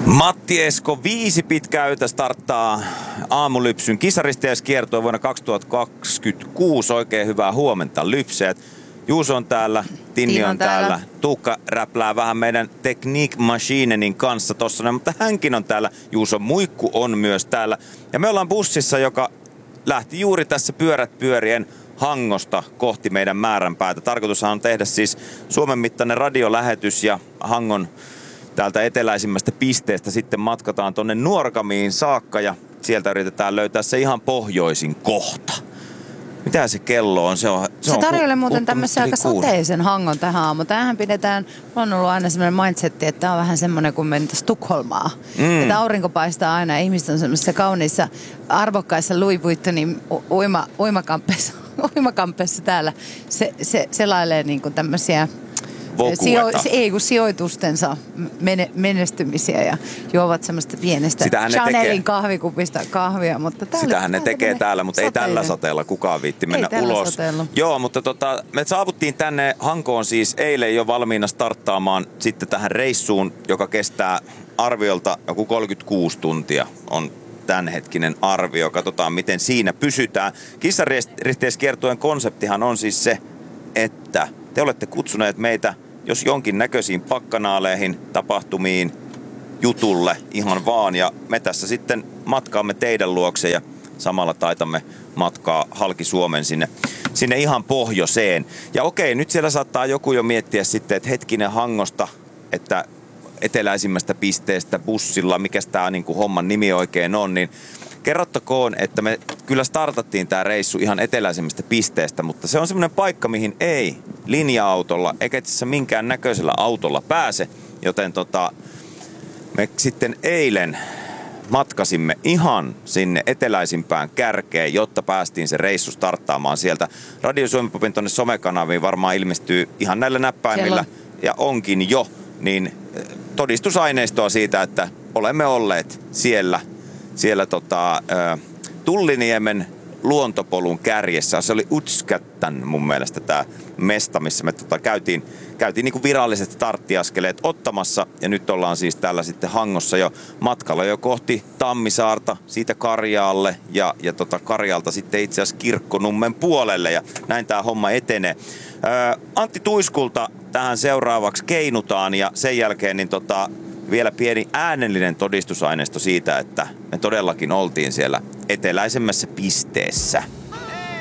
Matti Esko 5 pitkä yötä starttaa aamulypsyn kisaristeäskiertue vuonna 2026. Oikein hyvää huomenta lypseet. Juuso on täällä, Tinni on täällä. Tuukka räplää vähän meidän Technique Machinenin kanssa tossa, mutta hänkin on täällä. Juuso Muikku on myös täällä. Ja me ollaan bussissa, joka lähti juuri tässä pyörät pyörien Hangosta kohti meidän määränpäätä. Tarkoitushan on tehdä siis Suomen mittainen radiolähetys ja Hangon täältä eteläisimmästä pisteestä sitten matkataan tonne Nuorgamiin saakka ja sieltä yritetään löytää se ihan pohjoisin kohta. Mitä se kello on? Se tarjoilee muuten tämmöisen aika sateisen Hangon tähän aamuun. Tämähän pidetään, on ollut aina semmoinen mindsetti, että tämä on vähän semmoinen kuin mentäisiin Tukholmaa. Että aurinko paistaa aina ja ihmiset on semmoisissa kauniissa, arvokkaissa Louis Vuittonin uimakampeissa täällä. Se selailee niin kuin tämmöisiä sijoitustensa menestymisiä ja juovat semmoista pienestä Chanelin kahvikupista kahvia. Mutta sitähän ne tekee täällä, mutta ei tällä sateella kukaan viitti mennä ulos. Sateella. Joo, mutta me saavuttiin tänne Hankoon siis eilen jo valmiina starttaamaan sitten tähän reissuun, joka kestää arviolta joku 36 tuntia on tämänhetkinen arvio. Katsotaan, miten siinä pysytään. Kissaristeäskiertueen konseptihan on siis se, että te olette kutsuneet meitä jos jonkin näköisiin pakkanaaleihin, tapahtumiin, jutulle ihan vaan. Ja me tässä sitten matkaamme teidän luokse ja samalla taitamme matkaa halki Suomen sinne ihan pohjoiseen. Ja okei, nyt siellä saattaa joku jo miettiä sitten, että hetkinen Hangosta, että eteläisimmästä pisteestä bussilla, mikä tämä niinku homman nimi oikein on, niin kerrottakoon, että me kyllä startattiin tämä reissu ihan eteläisemmästä pisteestä, mutta se on semmoinen paikka, mihin ei linja-autolla eikä itse minkään näköisellä autolla pääse, joten me sitten eilen matkasimme ihan sinne eteläisimpään kärkeen, jotta päästiin se reissu starttaamaan sieltä. Radio Suomi-popin tonne somekanaviin varmaan ilmestyy ihan näillä näppäimillä ja onkin jo, niin todistusaineistoa siitä, että olemme olleet siellä Tulliniemen luontopolun kärjessä. Se oli Utskättän mun mielestä tää mesta, missä me käytiin niinku viralliset starttiaskeleet ottamassa. Ja nyt ollaan siis täällä sitten Hangossa jo matkalla jo kohti Tammisaarta, siitä Karjaalle ja Karjaalta sitten itse asiassa Kirkkonummen puolelle. Ja näin tää homma etenee. Antti Tuiskulta tähän seuraavaksi keinutaan ja sen jälkeen niin vielä pieni äänellinen todistusaineisto siitä, että me todellakin oltiin siellä eteläisemmässä pisteessä.